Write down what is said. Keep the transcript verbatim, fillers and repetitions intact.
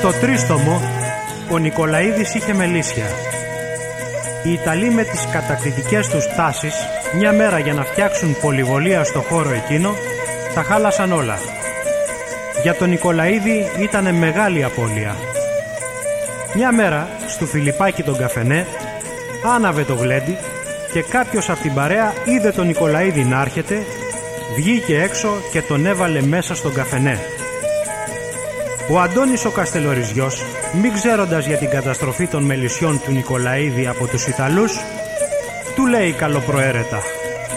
Στο τρίστομο ο Νικολαίδης είχε μελίσια. Οι Ιταλοί με τις κατακτητικές τους τάσεις μια μέρα για να φτιάξουν πολυβολία στο χώρο εκείνο τα χάλασαν όλα. Για τον Νικολαίδη ήτανε μεγάλη απώλεια. Μια μέρα στο Φιλιππάκι τον καφενέ άναβε το γλέντι και κάποιος από την παρέα είδε τον Νικολαίδη να έρχεται, βγήκε έξω και τον έβαλε μέσα στον καφενέ. Ο Αντώνης ο Καστελοριζιός, μη ξέροντας για την καταστροφή των μελισσιών του Νικολαίδη από τους Ιταλούς, του λέει καλοπροαίρετα: